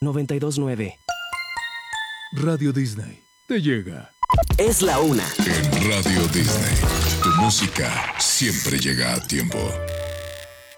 929. Radio Disney te llega. Es la una. En Radio Disney, tu música siempre llega a tiempo.